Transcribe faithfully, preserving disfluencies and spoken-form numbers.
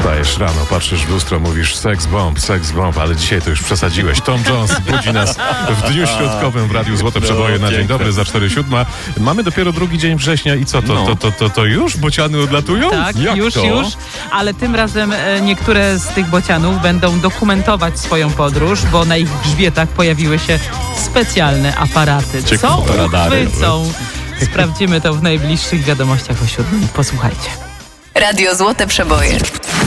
Wstajesz rano, patrzysz w lustro, mówisz seks bomb, seks bomb, ale dzisiaj to już przesadziłeś. Tom Jones budzi nas w dniu świątkowym w Radiu Złote Przeboje na dzień dobry za cztery siódma. Mamy dopiero drugi dzień września i co, to, No. to, to, to, to już bociany odlatują? Tak, Jak już, to? już, ale tym razem e, niektóre z tych bocianów będą dokumentować swoją podróż, bo na ich grzbietach pojawiły się specjalne aparaty. Co Ciekawe. Radary. uchwycą? Sprawdzimy to w najbliższych wiadomościach o siódmej. Posłuchajcie. Radio Złote Przeboje.